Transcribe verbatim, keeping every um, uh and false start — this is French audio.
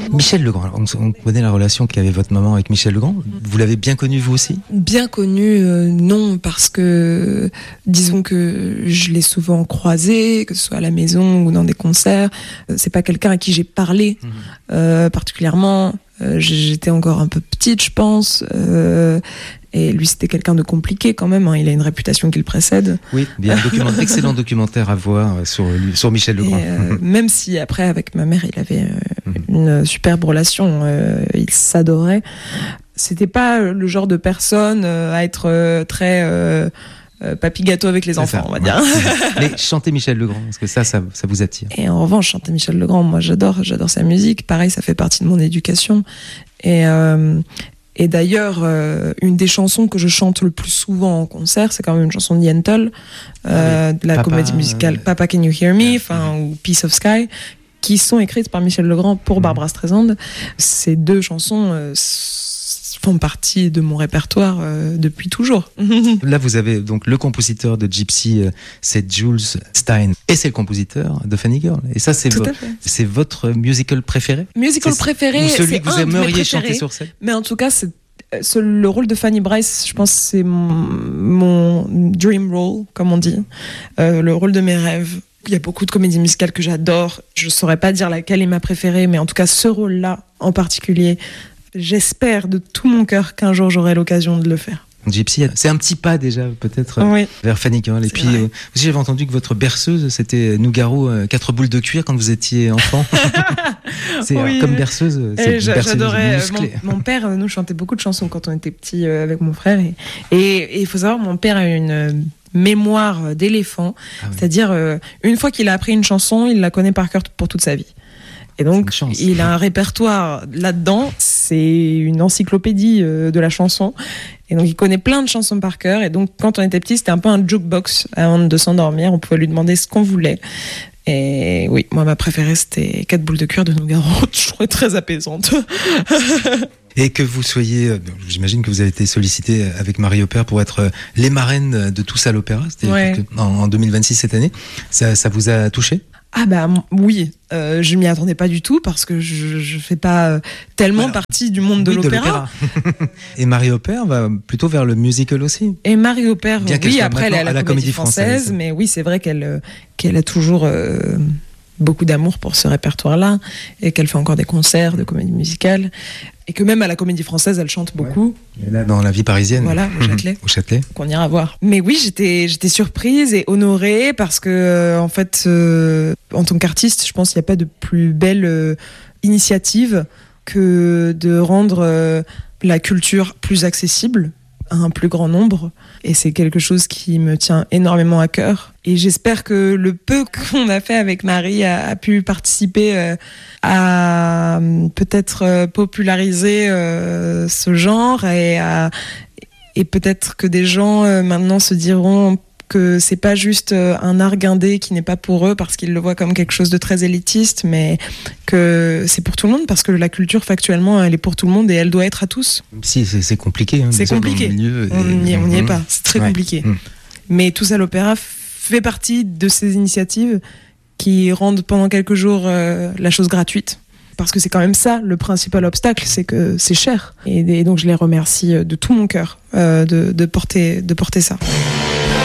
Michel Legrand, on, on connaît la relation qu'avait votre maman avec Michel Legrand. Vous l'avez bien connu vous aussi ? Bien connu, euh, non, parce que disons que je l'ai souvent croisé, que ce soit à la maison ou dans des concerts. C'est pas quelqu'un à qui j'ai parlé mmh. euh, particulièrement. Euh, j'étais encore un peu petite, je pense. Euh, Et lui, c'était quelqu'un de compliqué quand même. Hein. Il a une réputation qui le précède. Oui, bien, un document, excellent documentaire à voir sur, sur Michel Legrand. Et, euh, même si après, avec ma mère, il avait euh, mmh. une superbe relation, euh, ils s'adoraient. C'était pas le genre de personne euh, à être euh, très euh, euh, papy gâteau avec les C'est enfants, ça, on va ouais. dire. Mais chanter Michel Legrand, est-ce que ça, ça, ça vous attire ? Et en revanche, chanter Michel Legrand, moi, j'adore, j'adore sa musique. Pareil, ça fait partie de mon éducation. Et euh, Et d'ailleurs, euh, une des chansons que je chante le plus souvent en concert, c'est quand même une chanson de Yentl, euh, ah oui. de la Papa, comédie musicale euh... Papa Can You Hear Me, enfin, ou Piece of Sky, qui sont écrites par Michel Legrand pour mmh. Barbra Streisand. Ces deux chansons euh, font partie de mon répertoire euh, depuis toujours. Là, vous avez donc le compositeur de Gypsy, euh, c'est Jules Stein, et c'est le compositeur de Funny Girl. Et ça, c'est, vo- c'est votre musical préféré ? Musical c'est, préféré, ou celui c'est que vous un aimeriez chanter sur scène ? Mais en tout cas, c'est Ce, le rôle de Fanny Brice, je pense, c'est mon, mon dream role, comme on dit, euh, le rôle de mes rêves. Il y a beaucoup de comédies musicales que j'adore. Je saurais pas dire laquelle est ma préférée, mais en tout cas, ce rôle-là en particulier, j'espère de tout mon cœur qu'un jour j'aurai l'occasion de le faire. Gypsy, c'est un petit pas déjà peut-être oui. vers Funny Girl. Et c'est puis euh, aussi j'avais entendu que votre berceuse c'était Nougaro euh, quatre boules de cuir quand vous étiez enfant. c'est oui. euh, comme berceuse, c'est j'a, berceuse j'adorais. musclée. Mon, mon père nous chantait beaucoup de chansons quand on était petits euh, avec mon frère et et il faut savoir mon père a une euh, mémoire d'éléphant, ah oui. c'est-à-dire euh, une fois qu'il a appris une chanson, il la connaît par cœur pour toute sa vie. Et donc, il a un répertoire là-dedans, c'est une encyclopédie euh, de la chanson. Et donc, il connaît plein de chansons par cœur. Et donc, quand on était petit, c'était un peu un jukebox avant de s'endormir. On pouvait lui demander ce qu'on voulait. Et oui, moi, ma préférée, c'était quatre boules de cuir de Nougaro. Je trouvais très apaisante. Et que vous soyez, j'imagine que vous avez été sollicité avec Marie Aubert pour être les marraines de Tous à l'Opéra. C'était ouais. en, en deux mille vingt-six cette année. Ça, ça vous a touché ? Ah bah oui, euh, je m'y attendais pas du tout parce que je, je fais pas euh, tellement Alors, partie du monde oui, de l'opéra. De l'opéra. Et Marie Aubert va plutôt vers le musical aussi. Et Marie Aubert, Bien oui, après elle est à la, à la comédie, comédie française, française, mais oui, c'est vrai qu'elle qu'elle a toujours euh, beaucoup d'amour pour ce répertoire-là et qu'elle fait encore des concerts de comédie musicale. Et que même à la Comédie Française, elle chante beaucoup. Ouais. Et là, dans La Vie parisienne. Voilà, au Châtelet. Au Châtelet. Qu'on ira voir. Mais oui, j'étais, j'étais surprise et honorée parce que, euh, en fait, euh, en tant qu'artiste, je pense qu'il n'y a pas de plus belle euh, initiative que de rendre euh, la culture plus accessible à un plus grand nombre. Et c'est quelque chose qui me tient énormément à cœur. Et j'espère que le peu qu'on a fait avec Marie a, a pu participer euh, à euh, peut-être euh, populariser euh, ce genre et, à, et peut-être que des gens euh, maintenant se diront que c'est pas juste un art guindé qui n'est pas pour eux parce qu'ils le voient comme quelque chose de très élitiste, mais que c'est pour tout le monde parce que la culture factuellement elle est pour tout le monde et elle doit être à tous. Si, c'est, c'est compliqué. Hein, c'est compliqué. Milieu, on n'y mmh. est pas. C'est très ouais. compliqué. Mmh. Mais Tous à l'Opéra fait partie de ces initiatives qui rendent pendant quelques jours euh, la chose gratuite. Parce que c'est quand même ça, le principal obstacle, c'est que c'est cher. Et, et donc je les remercie de tout mon cœur euh, de, de, porter, de porter ça.